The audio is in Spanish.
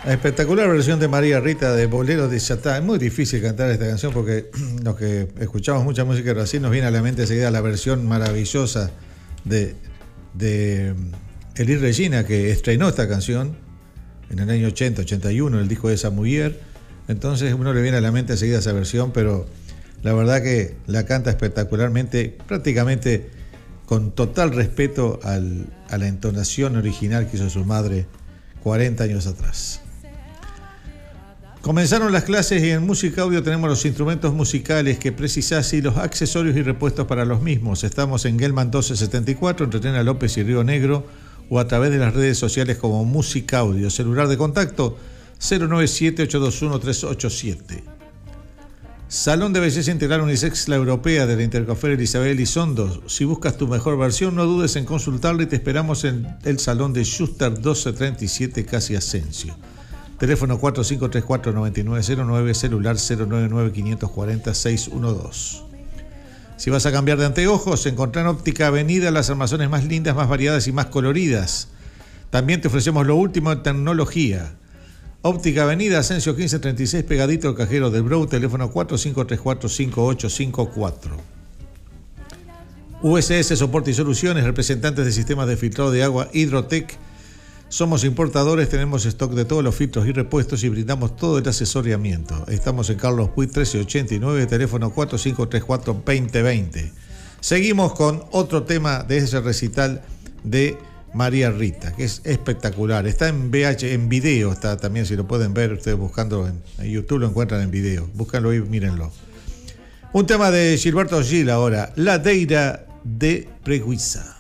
Espectacular versión de María Rita de Boleros de Yatá. Es muy difícil cantar esta canción porque los que escuchamos mucha música de Brasil nos viene a la mente enseguida la versión maravillosa de Elis Regina, que estrenó esta canción en el año 80, 81, el disco de esa mujer. Entonces uno le viene a la mente enseguida esa versión, pero la verdad que la canta espectacularmente, prácticamente con total respeto a la entonación original que hizo su madre 40 años atrás. Comenzaron las clases y en Música Audio tenemos los instrumentos musicales que precisás y los accesorios y repuestos para los mismos. Estamos en Gelman 1274, entre Trena López y Río Negro, o a través de las redes sociales como Música Audio. Celular de contacto 097-821-387. Salón de Belleza Integral Unisex La Europea de la Intercofer Isabel Elizondo. Si buscas tu mejor versión, no dudes en consultarla y te esperamos en el Salón de Schuster 1237, casi Asensio. Teléfono 4534-9909, celular 099-540-612. Si vas a cambiar de anteojos, encontrá en Óptica Avenida las armazones más lindas, más variadas y más coloridas. También te ofrecemos lo último en tecnología. Óptica Avenida, Asensio 1536, pegadito al cajero del Brou, teléfono 4534-5854. USS Soporte y Soluciones, representantes de sistemas de filtrado de agua Hidrotec. Somos importadores, tenemos stock de todos los filtros y repuestos y brindamos todo el asesoramiento. Estamos en Carlos Puig 1389, teléfono 4534-2020. Seguimos con otro tema de ese recital de María Rita, que es espectacular. Está en en video, está también, si lo pueden ver, ustedes buscando en YouTube lo encuentran en video. Búscanlo y mírenlo. Un tema de Gilberto Gil ahora, La Deira de Preguiça.